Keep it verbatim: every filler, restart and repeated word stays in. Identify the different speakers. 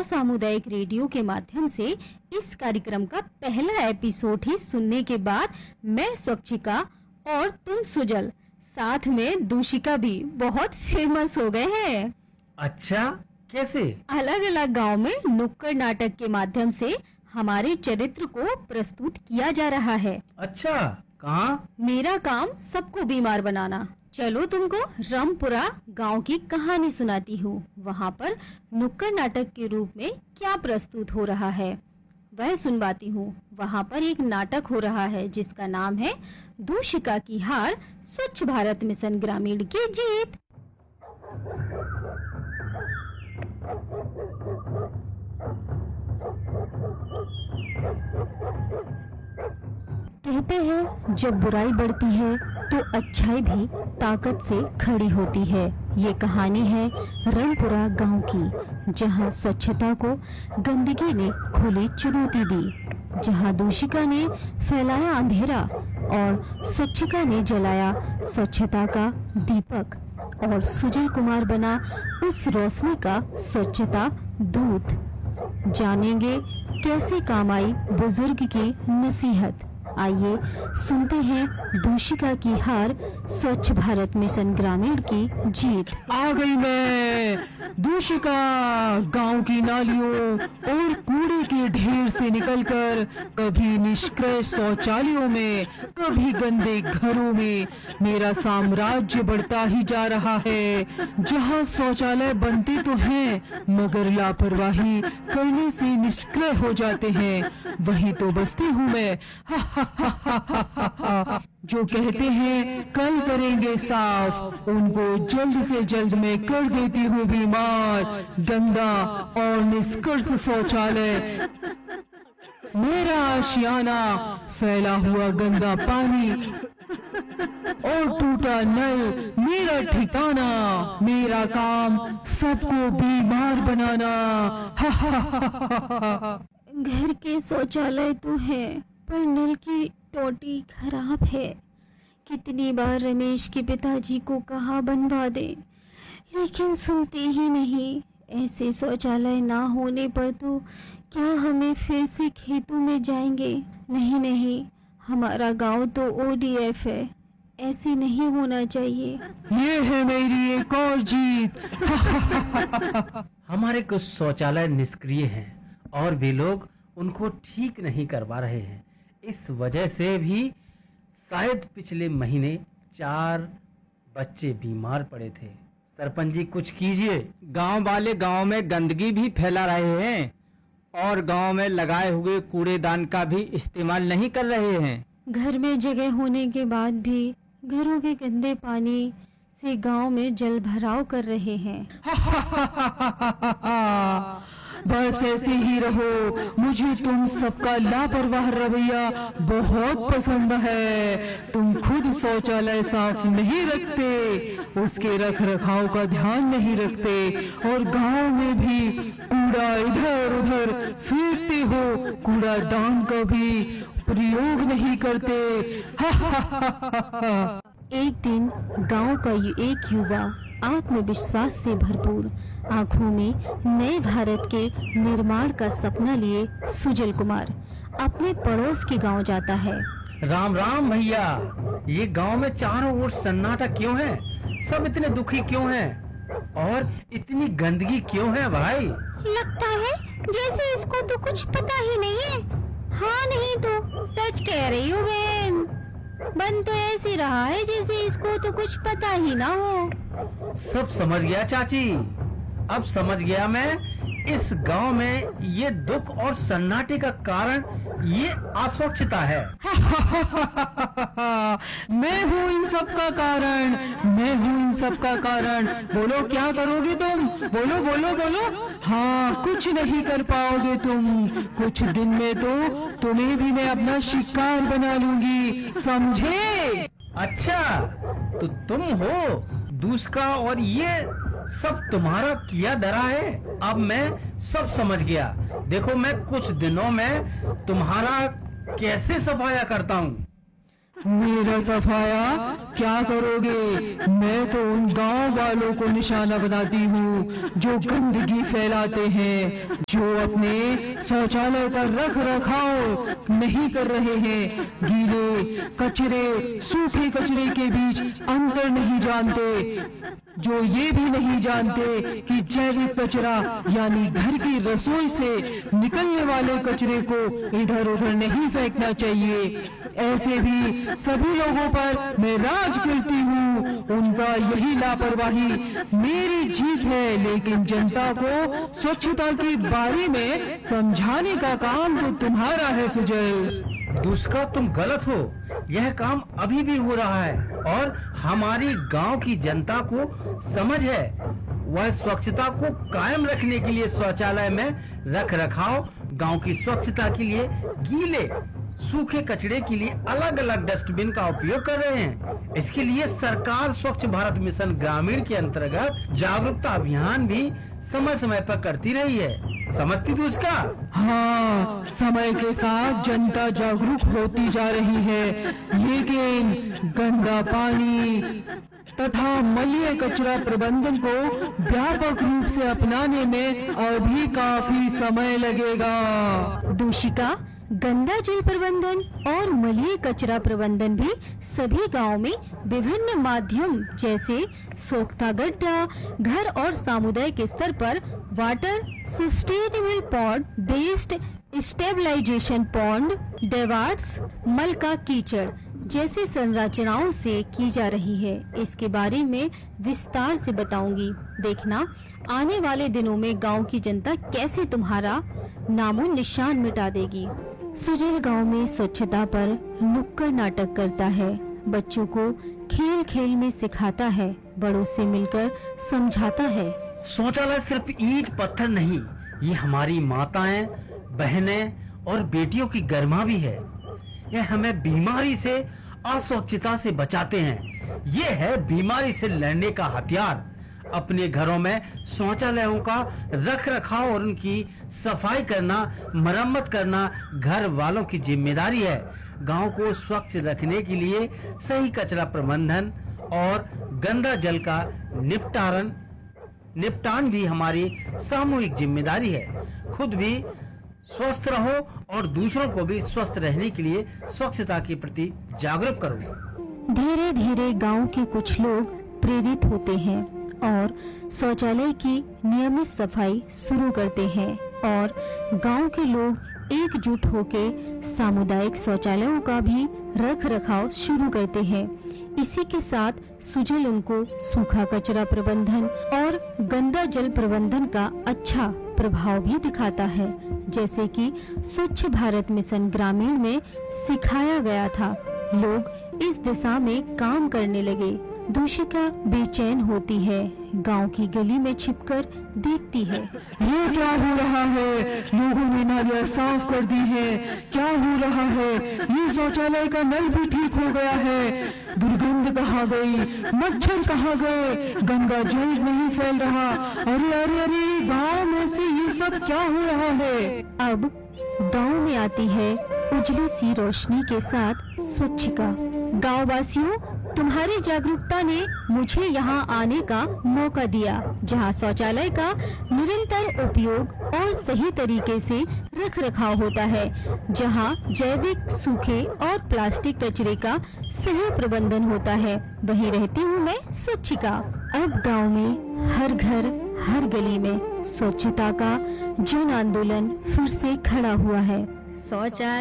Speaker 1: और सामुदायिक रेडियो के माध्यम से इस कार्यक्रम का पहला एपिसोड ही सुनने के बाद मैं स्वच्छिका और तुम सुजल साथ में दूशिका भी बहुत फेमस हो गए हैं।
Speaker 2: अच्छा, कैसे?
Speaker 1: अलग अलग गांव में नुक्कड़ नाटक के माध्यम से हमारे चरित्र को प्रस्तुत किया जा रहा है।
Speaker 2: अच्छा, कहाँ?
Speaker 1: मेरा काम सबको बीमार बनाना। चलो तुमको रामपुरा गांव की कहानी सुनाती हूँ। वहाँ पर नुक्कड़ नाटक के रूप में क्या प्रस्तुत हो रहा है वह सुनवाती हूँ। वहाँ पर एक नाटक हो रहा है जिसका नाम है दूशिका की हार, स्वच्छ भारत मिशन ग्रामीण की जीत। कहते हैं जब बुराई बढ़ती है तो अच्छाई भी ताकत से खड़ी होती है। ये कहानी है रामपुरा गांव की, जहां स्वच्छता को गंदगी ने खुली चुनौती दी, जहां दूशिका ने फैलाया अंधेरा और स्वच्छिका ने जलाया स्वच्छता का दीपक और सुजल कुमार बना उस रोशनी का स्वच्छता दूत। जानेंगे कैसे काम आई बुजुर्ग की नसीहत। आइए सुनते हैं दूशिका की हार, स्वच्छ भारत मिशन ग्रामीण की जीत।
Speaker 2: आ गई मैं, दूशिका। गांव की नालियों और कूड़े के ढेर से निकलकर कभी निष्क्रिय शौचालयों में, कभी गंदे घरों में मेरा साम्राज्य बढ़ता ही जा रहा है। जहां शौचालय बनते तो हैं मगर लापरवाही करने से निष्क्रिय हो जाते हैं, वही तो बसती हूँ मैं। जो कहते हैं कल करेंगे साफ, उनको जल्द से जल्द मैं कर देती हूँ बीमार। गंदा और निष्कर्ष शौचालय, मेरा आशियाना, फैला हुआ गंदा पानी और टूटा नल मेरा ठिकाना। मेरा काम सबको बीमार बनाना।
Speaker 1: घर के शौचालय तो है पर नल की टोटी खराब है। कितनी बार रमेश के पिताजी को कहा बनवा दे, लेकिन सुनते ही नहीं। ऐसे शौचालय ना होने पर तो क्या हमें फिर से खेतों में जाएंगे? नहीं नहीं, हमारा गांव तो ओ डी एफ है, ऐसे नहीं होना चाहिए।
Speaker 2: ये है मेरी एक और जीत। हमारे कुछ शौचालय निष्क्रिय हैं और वे लोग उनको ठीक नहीं करवा रहे हैं। इस वजह से भी शायद पिछले महीने चार बच्चे बीमार पड़े थे। सरपंच जी कुछ कीजिए।
Speaker 3: गांव वाले गांव में गंदगी भी फैला रहे हैं और गांव में लगाए हुए कूड़ेदान का भी इस्तेमाल नहीं कर रहे हैं।
Speaker 1: घर में जगह होने के बाद भी घरों के गंदे पानी से गांव में जल भराव कर रहे हैं।
Speaker 2: बस ऐसे ही रहो, मुझे तुम सबका लापरवाह रवैया बहुत पसंद है। तुम खुद शौचालय साफ नहीं रखते, उसके रख रखाव का ध्यान नहीं रखते और गांव में भी कूड़ा इधर उधर फेंकते हो, कूड़ा दान का भी प्रयोग नहीं करते।
Speaker 1: एक दिन गांव का एक युवा आत्मविश्वास से भरपूर, आंखों में नए भारत के निर्माण का सपना लिए सुजल कुमार अपने पड़ोस के गांव जाता है।
Speaker 2: राम राम भैया, ये गांव में चारों ओर सन्नाटा क्यों है? सब इतने दुखी क्यों हैं? और इतनी गंदगी क्यों है भाई?
Speaker 1: लगता है जैसे इसको तो कुछ पता ही नहीं है। हाँ नहीं तो सच कह रही हो बहन, बन तो ऐसी रहा है जैसे इसको तो कुछ पता ही ना हो।
Speaker 2: सब समझ गया चाची, अब समझ गया मैं। इस गांव में ये दुख और सन्नाटे का कारण ये अस्वच्छता है। मैं हूँ इन सब का कारण, मैं हूँ इन सब का कारण। बोलो क्या करोगे तुम? बोलो बोलो बोलो। हाँ, कुछ नहीं कर पाओगे तुम। कुछ दिन में तो तुम्हें भी मैं अपना शिकार बना लूंगी, समझे? अच्छा, तो तुम हो दूसका और ये सब तुम्हारा किया डरा है। अब मैं सब समझ गया। देखो मैं कुछ दिनों में तुम्हारा कैसे सफाया करता हूँ। मेरा सफाया क्या करोगे? मैं तो उन गांव वालों को निशाना बनाती हूँ जो गंदगी फैलाते हैं, जो अपने शौचालय का रख रखाव नहीं कर रहे हैं, गीले कचरे सूखे कचरे के बीच अंतर नहीं जानते, जो ये भी नहीं जानते कि जैविक कचरा यानी घर की रसोई से निकलने वाले कचरे को इधर उधर नहीं फेंकना चाहिए। ऐसे भी सभी लोगों पर मैं राज करती हूँ, उनका यही लापरवाही मेरी जीत है, लेकिन जनता को स्वच्छता के बारे में समझाने का काम तो तुम्हारा है सुजल।
Speaker 4: दुष्का तुम गलत हो, यह काम अभी भी हो रहा है और हमारी गांव की जनता को समझ है। वह स्वच्छता को कायम रखने के लिए शौचालय में रख रखाव, गांव की स्वच्छता के लिए गीले सूखे कचरे के लिए अलग अलग डस्टबिन का उपयोग कर रहे हैं। इसके लिए सरकार स्वच्छ भारत मिशन ग्रामीण के अंतर्गत जागरूकता अभियान भी समय समय पर करती रही है। समझती थी उसका?
Speaker 2: हाँ, समय के साथ जनता जागरूक होती जा रही है, लेकिन गंदा पानी तथा मलिन कचरा प्रबंधन को व्यापक रूप से अपनाने में अभी काफी समय लगेगा।
Speaker 1: दूषिका, गंदा जल प्रबंधन और मलिन कचरा प्रबंधन भी सभी गांव में विभिन्न माध्यम जैसे सोख्ता गड्ढा, घर और सामुदायिक स्तर पर water sustainable pond based stabilization pond, डेवार्ट्स, मल का कीचड़ जैसे संरचनाओं से की जा रही है। इसके बारे में विस्तार से बताऊंगी। देखना आने वाले दिनों में गांव की जनता कैसे तुम्हारा नामो निशान मिटा देगी। सुजल गांव में स्वच्छता पर नुक्कड़ नाटक करता है, बच्चों को खेल खेल में सिखाता है, बड़ों से मिलकर समझाता है।
Speaker 4: शौचालय सिर्फ ईंट पत्थर नहीं, ये हमारी माताएं, बहनें और बेटियों की गरिमा भी है। यह हमें बीमारी से, अस्वच्छता से बचाते हैं। ये है बीमारी से लड़ने का हथियार। अपने घरों में शौचालयों का रख रखाव और उनकी सफाई करना, मरम्मत करना घर वालों की जिम्मेदारी है। गांव को स्वच्छ रखने के लिए सही कचरा प्रबंधन और गंदा जल का निपटारण निपटान भी हमारी सामूहिक जिम्मेदारी है। खुद भी स्वस्थ रहो और दूसरों को भी स्वस्थ रहने के लिए स्वच्छता के प्रति जागरूक करो।
Speaker 1: धीरे धीरे गांव के कुछ लोग प्रेरित होते हैं और शौचालय की नियमित सफाई शुरू करते हैं और गांव के लोग एकजुट होकर सामुदायिक शौचालयों का भी रख रखाव शुरू करते हैं। इसी के साथ सुजल उनको सूखा कचरा प्रबंधन और गंदा जल प्रबंधन का अच्छा प्रभाव भी दिखाता है, जैसे कि स्वच्छ भारत मिशन ग्रामीण में सिखाया गया था। लोग इस दिशा में काम करने लगे। दूषिका बेचैन होती है, गांव की गली में छिपकर देखती है।
Speaker 2: ये क्या हो रहा है? लोगों ने नालियाँ साफ कर दी है। क्या हो रहा है? ये शौचालय का नल भी ठीक हो गया है। दुर्गंध कहाँ गई? मच्छर कहाँ गए? गंगा जल नहीं फैल रहा। अरे अरे अरे, गांव में से ये सब क्या हो रहा है?
Speaker 1: अब गांव में आती है उजली सी रोशनी के साथ स्वच्छिका। गांव वासियों, तुम्हारी जागरूकता ने मुझे यहाँ आने का मौका दिया, जहाँ शौचालय का निरंतर उपयोग और सही तरीके से रख रखाव होता है, जहाँ जैविक, सूखे और प्लास्टिक कचरे का सही प्रबंधन होता है। वहीं रहती हूँ मैं स्वच्छिका। अब गांव में हर घर, हर गली में स्वच्छता का जन आंदोलन फिर से खड़ा हुआ है। शौचालय